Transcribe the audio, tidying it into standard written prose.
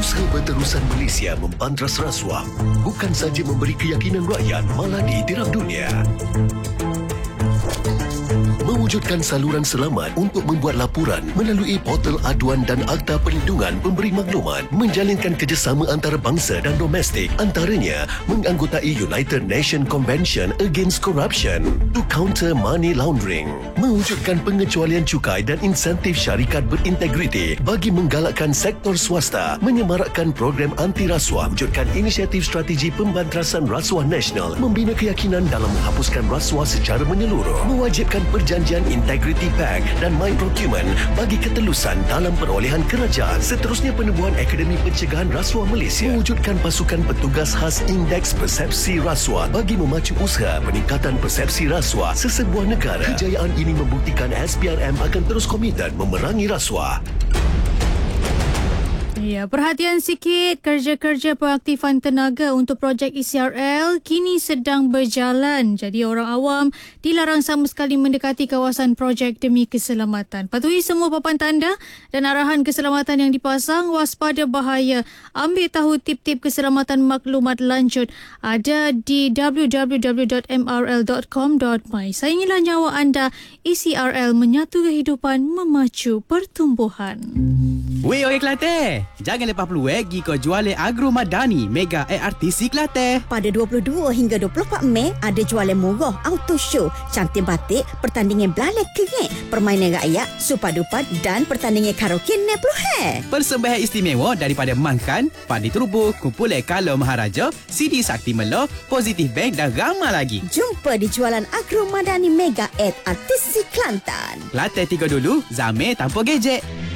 Usaha Berterusan Malaysia membantras rasuah bukan saja memberi keyakinan rakyat, malah ditiram dunia. Mewujudkan saluran selamat untuk membuat laporan melalui portal aduan dan Akta Perlindungan Pemberi Maklumat, menjalinkan kerjasama antarabangsa dan domestik, antaranya menganggotai United Nations Convention Against Corruption to counter money laundering, mewujudkan pengecualian cukai dan insentif syarikat berintegriti bagi menggalakkan sektor swasta, menyemarakkan program anti rasuah, wujudkan inisiatif strategi pembantrasan rasuah nasional, membina keyakinan dalam menghapuskan rasuah secara menyeluruh, mewajibkan perjanjian Integrity Pact dan My Procurement bagi ketelusan dalam perolehan kerajaan. Seterusnya, penubuhan Akademi Pencegahan Rasuah Malaysia, mewujudkan pasukan petugas khas Indeks Persepsi Rasuah bagi memacu usaha peningkatan persepsi rasuah sesebuah negara. Kejayaan ini membuktikan SPRM akan terus komited memerangi rasuah. Ya, perhatian sikit, kerja-kerja pengaktifan tenaga untuk projek ECRL kini sedang berjalan. Jadi orang awam dilarang sama sekali mendekati kawasan projek demi keselamatan. Patuhi semua papan tanda dan arahan keselamatan yang dipasang. Waspada bahaya. Ambil tahu tip-tip keselamatan maklumat lanjut ada di www.mrl.com.my. Sayangilah nyawa anda. ECRL, menyatu kehidupan, memacu pertumbuhan. Weh, orang Kelantan, jangan lepas peluang pergi ke jualan Agro Madani Mega ARTC Kelantan. Pada 22 hingga 24 Mei ada jualan murah auto show, cantik batik, pertandingan belalai kengek, permainan rakyat, supadupat dan pertandingan karaoke 60. Persembahan istimewa daripada Mangkan, Padi Terubu, Kumpulan Kalau Maharaja, CD Sakti Melo, Positif Bank dan ramai lagi. Jumpa di jualan Agro Madani Mega ARTC Kelantan. Kelantan tiga dulu, Zamir tanpa gejek.